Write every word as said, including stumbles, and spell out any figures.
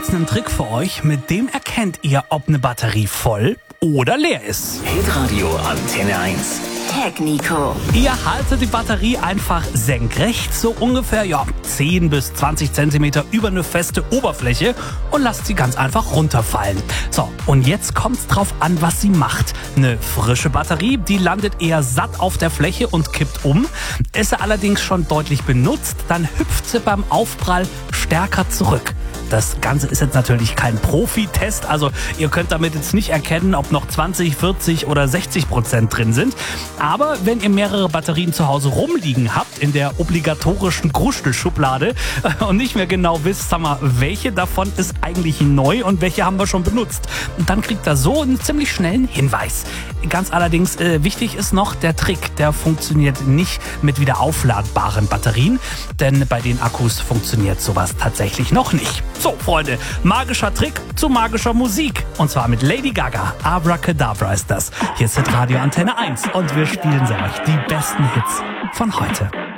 Ein Trick für euch, mit dem erkennt ihr, ob eine Batterie voll oder leer ist. Hitradio Antenne eins. Heck, Nico. Ihr haltet die Batterie einfach senkrecht, so ungefähr ja, zehn bis zwanzig Zentimeter über eine feste Oberfläche und lasst sie ganz einfach runterfallen. So, und jetzt kommt's drauf an, was sie macht. Eine frische Batterie, die landet eher satt auf der Fläche und kippt um. Ist sie allerdings schon deutlich benutzt, dann hüpft sie beim Aufprall stärker zurück. Das Ganze ist jetzt natürlich kein Profi-Test, also ihr könnt damit jetzt nicht erkennen, ob noch zwanzig, vierzig oder sechzig Prozent drin sind. Aber wenn ihr mehrere Batterien zu Hause rumliegen habt, in der obligatorischen Kruschelschublade und nicht mehr genau wisst, sag mal, welche davon ist eigentlich neu und welche haben wir schon benutzt, dann kriegt ihr so einen ziemlich schnellen Hinweis. Ganz allerdings äh, wichtig ist noch der Trick, der funktioniert nicht mit wieder aufladbaren Batterien, denn bei den Akkus funktioniert sowas tatsächlich noch nicht. So, Freunde, magischer Trick zu magischer Musik. Und zwar mit Lady Gaga. Abracadabra ist das. Hier ist Hitradio Antenne eins und wir spielen sie euch die besten Hits von heute.